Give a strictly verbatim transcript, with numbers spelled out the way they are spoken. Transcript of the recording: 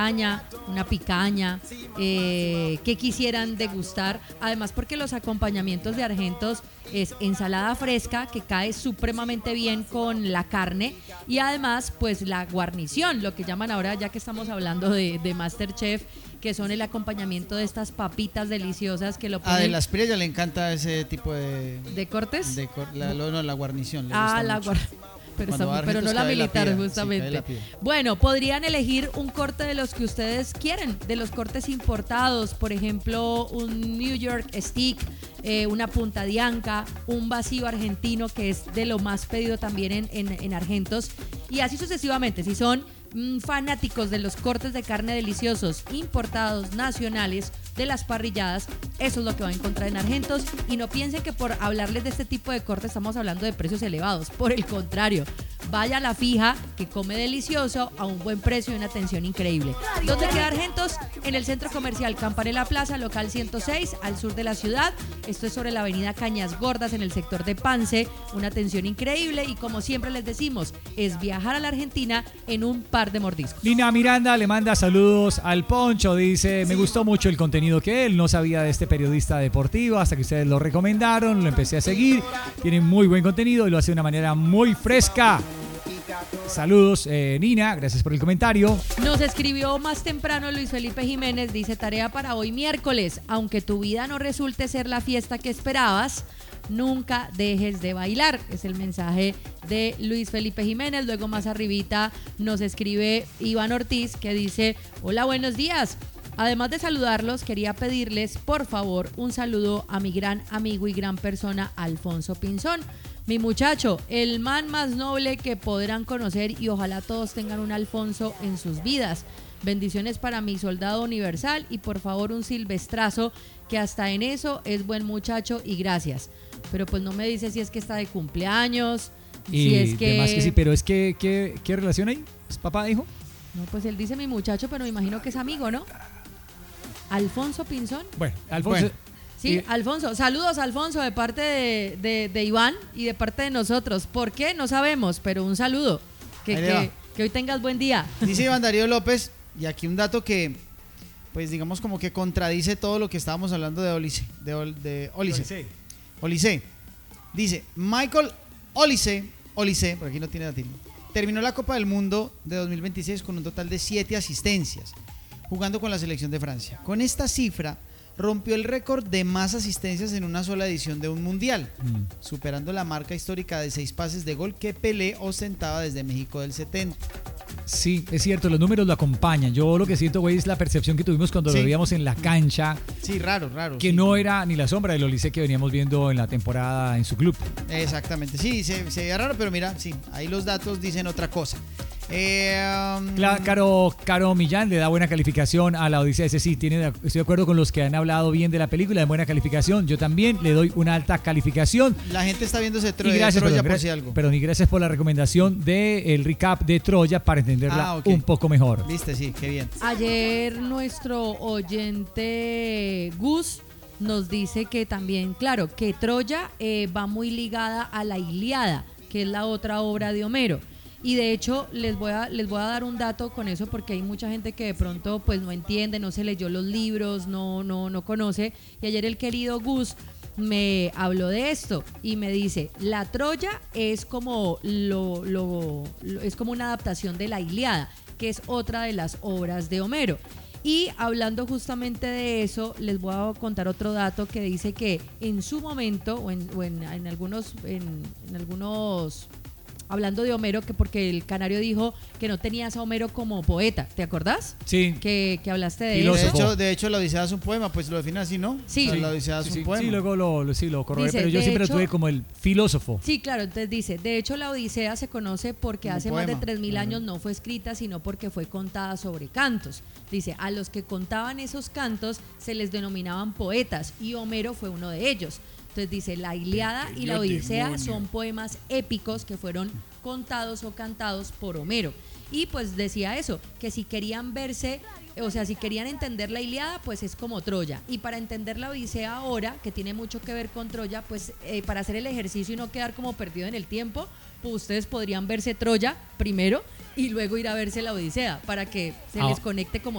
lasaña, una picaña, eh, que quisieran degustar. Además, porque los acompañamientos de Argentos es ensalada fresca que cae supremamente bien con la carne y además pues la guarnición, lo que llaman ahora, ya que estamos hablando de, de MasterChef, que son el acompañamiento de estas papitas deliciosas que lo ponen. A de las Priella le encanta ese tipo de... ¿De cortes? De cor, la, no, no, la guarnición. Le ah, gusta la guarnición. Pero, está, pero no la militar, la justamente. Sí, bueno, podrían elegir un corte de los que ustedes quieren, de los cortes importados, por ejemplo, un New York Stick, eh, una punta de anca, un vacío argentino, que es de lo más pedido también en, en, en Argentos, y así sucesivamente. Si son mmm, fanáticos de los cortes de carne deliciosos, importados, nacionales, de las parrilladas, eso es lo que va a encontrar en Argentos. Y no piensen que por hablarles de este tipo de corte estamos hablando de precios elevados, por el contrario, vaya a la fija, que come delicioso a un buen precio y una atención increíble. ¿Dónde queda Argentos? En el Centro Comercial Campanella Plaza, local ciento seis, al sur de la ciudad. Esto es sobre la avenida Cañas Gordas, en el sector de Pance. Una atención increíble y, como siempre les decimos, es viajar a la Argentina en un par de mordiscos. Nina Miranda le manda saludos al Poncho, dice, me gustó mucho el contenido que él, no sabía de este periodista deportivo hasta que ustedes lo recomendaron, lo empecé a seguir, tiene muy buen contenido y lo hace de una manera muy fresca. Saludos, eh, Nina, gracias por el comentario. Nos escribió más temprano Luis Felipe Jiménez, dice, tarea para hoy miércoles, aunque tu vida no resulte ser la fiesta que esperabas, nunca dejes de bailar. Es el mensaje de Luis Felipe Jiménez. Luego más arribita nos escribe Iván Ortiz, que dice, hola, buenos días. Además de saludarlos, quería pedirles, por favor, un saludo a mi gran amigo y gran persona, Alfonso Pinzón. Mi muchacho, el man más noble que podrán conocer, y ojalá todos tengan un Alfonso en sus vidas. Bendiciones para mi soldado universal y por favor un silvestrazo, que hasta en eso es buen muchacho, y gracias. Pero pues no me dice si es que está de cumpleaños, y si es que... demás que sí, pero es que, ¿qué, qué relación hay? ¿Es papá, hijo? No, pues él dice mi muchacho, pero me imagino que es amigo, ¿no? Alfonso Pinzón. Bueno, Alfonso. Bueno. Sí, eh, Alfonso. Saludos, Alfonso, de parte de, de, de Iván y de parte de nosotros. ¿Por qué? No sabemos, pero un saludo. Que, que, que hoy tengas buen día. Dice Iván Darío López, y aquí un dato que, pues digamos como que contradice todo lo que estábamos hablando de Olise. De, de Olise. Olise. Dice, Michael Olise, Olise, porque aquí no tiene latín, terminó la Copa del Mundo de dos mil veintiséis con un total de siete asistencias, jugando con la selección de Francia. Con esta cifra rompió el récord de más asistencias en una sola edición de un mundial, mm. superando la marca histórica de seis pases de gol que Pelé ostentaba desde México del setenta. Sí, es cierto, los números lo acompañan. Yo lo que siento, güey, es la percepción que tuvimos cuando sí. lo veíamos en la cancha. Sí, raro, raro. Que sí. no era ni la sombra del Olise que veníamos viendo en la temporada en su club. Exactamente, sí, se, se veía raro, pero mira, sí, ahí los datos dicen otra cosa. Eh, um... claro, Caro, Caro Millán le da buena calificación a la Odisea. Ese sí, tiene, estoy de acuerdo con los que han hablado bien de la película, de buena calificación. Yo también le doy una alta calificación. La gente está viendo ese tro- y gracias, Troya perdón, por si algo. Perdón, y gracias por la recomendación del recap de Troya para entenderla ah, okay. un poco mejor. Viste, sí, qué bien. Ayer nuestro oyente Gus nos dice que también, claro, que Troya eh, va muy ligada a la Ilíada, que es la otra obra de Homero. Y de hecho les voy a les voy a dar un dato con eso, porque hay mucha gente que de pronto pues no entiende, no se leyó los libros, no no no conoce. Y ayer el querido Gus me habló de esto y me dice, la Troya es como lo, lo, lo es como una adaptación de la Ilíada, que es otra de las obras de Homero. Y hablando justamente de eso, les voy a contar otro dato que dice que en su momento, o en, o en, en algunos en, en algunos hablando de Homero, que porque el Canario dijo que no tenías a Homero como poeta, ¿te acordás? Sí. Que, que hablaste de eso. eso. De hecho, de hecho, la Odisea es un poema, pues lo define así, ¿no? Sí. O sea, la Odisea es sí, un poema. Sí, luego lo, lo, sí, lo corroboré, dice, pero yo siempre hecho, lo tuve como el filósofo. Sí, claro, entonces dice, de hecho la Odisea se conoce porque como hace poema. Más de tres mil años no fue escrita, sino porque fue contada sobre cantos. Dice, a los que contaban esos cantos se les denominaban poetas, y Homero fue uno de ellos. Entonces dice, la Ilíada y la Odisea demonio. Son poemas épicos que fueron contados o cantados por Homero. Y pues decía eso, que si querían verse, o sea, si querían entender la Ilíada, pues es como Troya. Y para entender la Odisea ahora, que tiene mucho que ver con Troya, pues eh, para hacer el ejercicio y no quedar como perdido en el tiempo, pues ustedes podrían verse Troya primero y luego ir a verse la Odisea, para que se ah. les conecte como